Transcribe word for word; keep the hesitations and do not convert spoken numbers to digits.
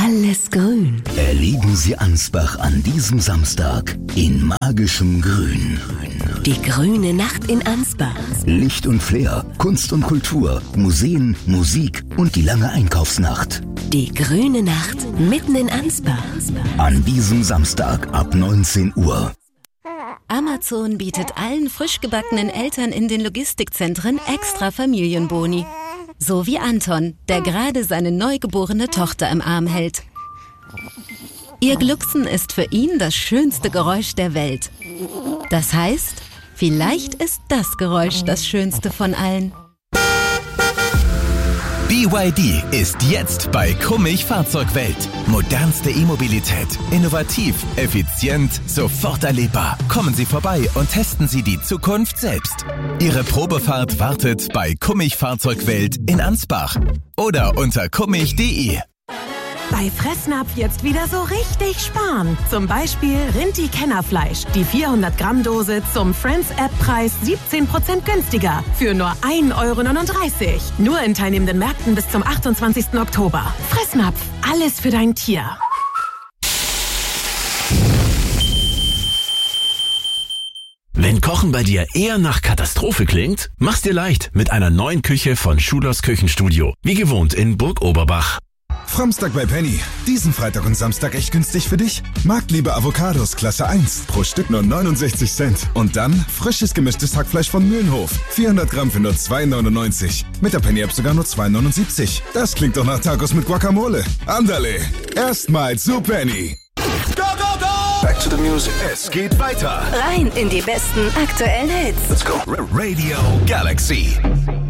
alles grün. Erleben Sie Ansbach an diesem Samstag in magischem Grün. Die grüne Nacht in Ansbach. Licht und Flair, Kunst und Kultur, Museen, Musik und die lange Einkaufsnacht. Die grüne Nacht mitten in Ansbach. An diesem Samstag ab neunzehn Uhr. Amazon bietet allen frisch gebackenen Eltern in den Logistikzentren extra Familienboni. So wie Anton, der gerade seine neugeborene Tochter im Arm hält. Ihr Glucksen ist für ihn das schönste Geräusch der Welt. Das heißt, vielleicht ist das Geräusch das schönste von allen. B Y D ist jetzt bei Kummich Fahrzeugwelt. Modernste E-Mobilität. Innovativ, effizient, sofort erlebbar. Kommen Sie vorbei und testen Sie die Zukunft selbst. Ihre Probefahrt wartet bei Kummich Fahrzeugwelt in Ansbach oder unter kummich punkt de. Bei Fressnapf jetzt wieder so richtig sparen. Zum Beispiel Rinti-Kennerfleisch. Die vierhundert Gramm Dose zum Friends-App-Preis siebzehn Prozent günstiger. Für nur ein Euro neununddreißig. Nur in teilnehmenden Märkten bis zum achtundzwanzigsten Oktober. Fressnapf. Alles für dein Tier. Wenn Kochen bei dir eher nach Katastrophe klingt, mach's dir leicht mit einer neuen Küche von Schulers Küchenstudio. Wie gewohnt in Burg Oberbach. Framstag bei Penny. Diesen Freitag und Samstag echt günstig für dich. Marktliebe Avocados Klasse eins. Pro Stück nur neunundsechzig Cent. Und dann frisches gemischtes Hackfleisch von Mühlenhof. vierhundert Gramm für nur zwei neunundneunzig. Mit der Penny-App sogar nur zwei neunundsiebzig. Das klingt doch nach Tacos mit Guacamole. Andale. Erstmal zu Penny. Go, go, go! Back to the music. Es geht weiter. Rein in die besten aktuellen Hits. Let's go. Radio Galaxy.